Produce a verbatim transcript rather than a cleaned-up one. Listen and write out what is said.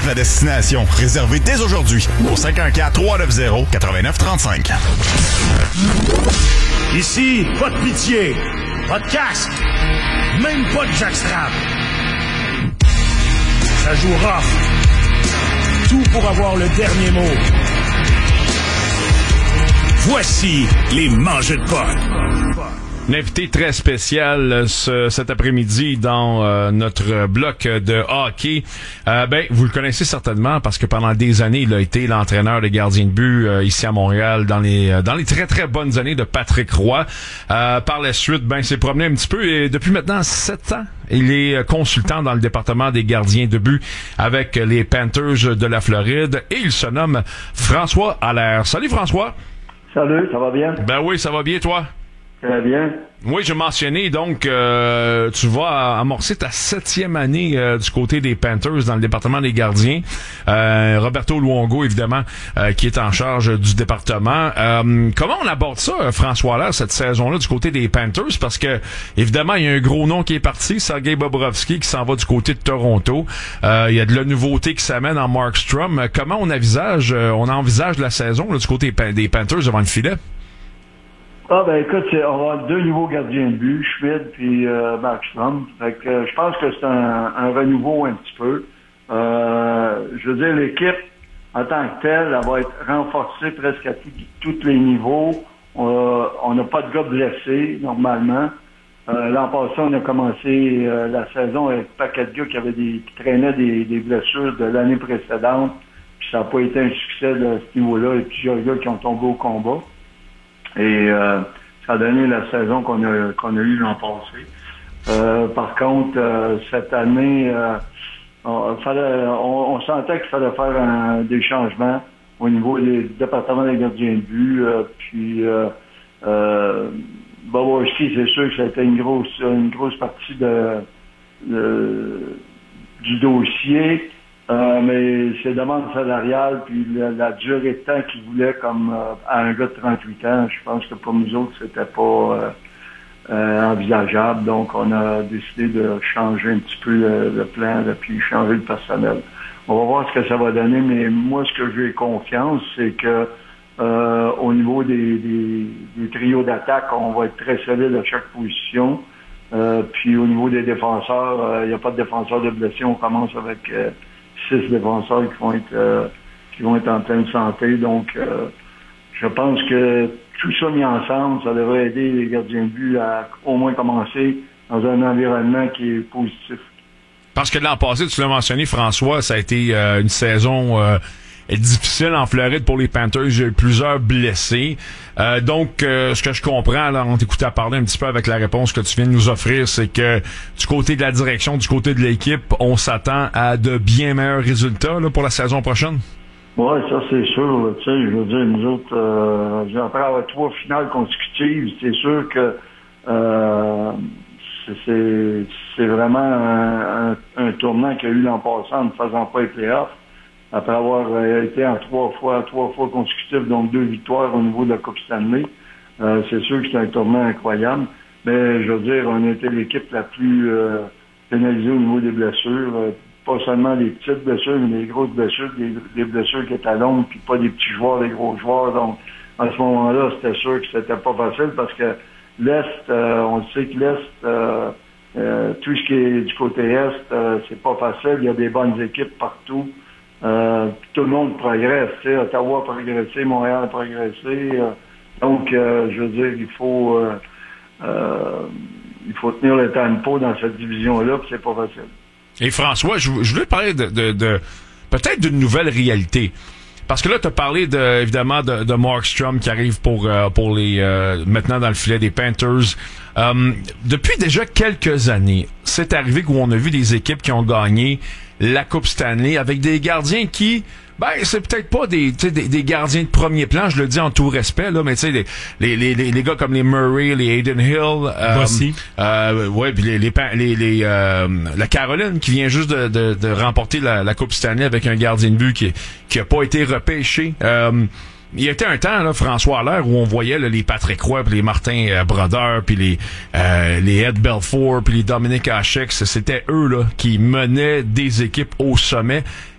la destination. Réservez dès aujourd'hui au cinq un quatre, trois neuf zéro, neuf neuf trois cinq. Ici, pas de pitié, pas de casque, même pas de jackstrap. Ça joue rough. Tout pour avoir le dernier mot. Voici les mangeux de potes. Un invité très spécial ce, cet après-midi dans euh, notre bloc de hockey. Euh, ben, vous le connaissez certainement parce que pendant des années, il a été l'entraîneur des gardiens de but euh, ici à Montréal dans les euh, dans les très très bonnes années de Patrick Roy. Euh, par la suite, ben, s'est promené un petit peu et depuis maintenant sept ans, il est consultant dans le département des gardiens de but avec les Panthers de la Floride et il se nomme François Allaire. Salut François. Salut, ça va bien? Ben oui, ça va bien toi? Très bien. Oui, j'ai mentionné, donc, euh, tu vas amorcer ta septième année euh, du côté des Panthers dans le département des gardiens. Euh, Roberto Luongo, évidemment, euh, qui est en charge du département. Euh, comment on aborde ça, François Allaire, cette saison-là du côté des Panthers? Parce que, évidemment, il y a un gros nom qui est parti, Sergei Bobrovsky, qui s'en va du côté de Toronto. Euh, il y a de la nouveauté qui s'amène en Markstrom. Comment on envisage, euh, on envisage la saison là, du côté des Panthers devant le filet? Ah ben écoute, c'est, on va avoir deux nouveaux gardiens de but, Schmidt puis euh, Markstrom. Fait que euh, je pense que c'est un, un renouveau un petit peu. Euh, je veux dire, l'équipe, en tant que telle, elle va être renforcée presque à tout, tous les niveaux. Euh, on n'a pas de gars blessés, normalement. Euh, l'an passé, on a commencé euh, la saison avec un paquet de gars qui, avaient des, qui traînaient des, des blessures de l'année précédente. Puis ça n'a pas été un succès de ce niveau-là. Il y a plusieurs gars qui ont tombé au combat. Et euh, ça a donné la saison qu'on a qu'on a eue l'an passé. Euh, par contre, euh, cette année, euh, on, fallait, on, on sentait qu'il fallait faire un, des changements au niveau des départements des gardiens de but. Euh, puis, euh, euh, Bobrovsky, c'est sûr que ça a été une grosse une grosse partie de, de du dossier. Euh, mais ses demandes salariales, puis la, la durée de temps qu'il voulait comme euh, à un gars de trente-huit ans, je pense que pour nous autres, c'était pas euh, euh, envisageable. Donc, on a décidé de changer un petit peu le, le plan, là, puis changer le personnel. On va voir ce que ça va donner, mais moi, ce que j'ai confiance, c'est que euh, au niveau des, des, des trios d'attaque, on va être très solide à chaque position. Euh, puis au niveau des défenseurs, il euh, n'y a pas de défenseurs de blessés. On commence avec euh, six défenseurs qui vont être euh, qui vont être en pleine santé. Donc, euh, je pense que tout ça mis ensemble, ça devrait aider les gardiens de but à au moins commencer dans un environnement qui est positif. Parce que l'an passé, tu l'as mentionné, François, ça a été euh, une saison euh, difficile en Floride pour les Panthers. Il y a eu plusieurs blessés. Euh, donc, euh, ce que je comprends, là, on t'écoutait parler un petit peu avec la réponse que tu viens de nous offrir, c'est que du côté de la direction, du côté de l'équipe, on s'attend à de bien meilleurs résultats là, pour la saison prochaine? Oui, ça c'est sûr. Tu sais, je veux dire, nous autres, euh, après avoir trois finales consécutives, c'est sûr que euh, c'est, c'est vraiment un, un, un tournant qu'il y a eu l'an passé en ne faisant pas les playoffs. Après avoir euh, été en trois fois, trois fois consécutifs, donc deux victoires au niveau de la Coupe Stanley. Euh, c'est sûr que c'est un tournant incroyable. Mais je veux dire, on a été l'équipe la plus euh, pénalisée au niveau des blessures. Euh, pas seulement des petites blessures, mais des grosses blessures, des, des blessures qui étaient longues, puis pas des petits joueurs, des gros joueurs. Donc, à ce moment-là, c'était sûr que c'était pas facile parce que l'Est, euh, on sait que l'Est, euh, euh, tout ce qui est du côté Est, euh, c'est pas facile. Il y a des bonnes équipes partout. Euh, tout le monde progresse, tu sais, Ottawa a progressé, Montréal a progressé. Euh, donc, euh, je veux dire, il faut euh, euh, il faut tenir le tempo dans cette division-là, puis c'est pas facile. Et François, je, je voulais parler de, de, de peut-être d'une nouvelle réalité. Parce que là, tu as parlé de, évidemment de, de Markstrom qui arrive pour euh, pour les euh, maintenant dans le filet des Panthers. Euh, depuis déjà quelques années, c'est arrivé où on a vu des équipes qui ont gagné la Coupe Stanley avec des gardiens qui, ben, c'est peut-être pas des, des, des gardiens de premier plan, je le dis en tout respect, là, mais tu sais, les, les, les, les gars comme les Murray, les Hayden Hill, euh, Voici. euh, ouais, puis les, les, les, les euh, la Caroline qui vient juste de, de, de remporter la, la Coupe Stanley avec un gardien de but qui, qui a pas été repêché. Euh, il y a été un temps, là, François Allaire, où on voyait là, les Patrick Roy, puis les Martin euh, Brodeur, puis les euh, les Ed Belfour, puis les Dominique Hasek, c'était eux là qui menaient des équipes au sommet.